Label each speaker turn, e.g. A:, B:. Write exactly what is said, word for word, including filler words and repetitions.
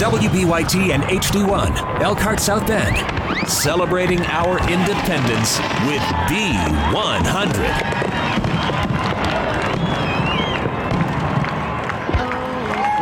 A: W B Y T and H D one, Elkhart South Bend. Celebrating our independence with B one hundred.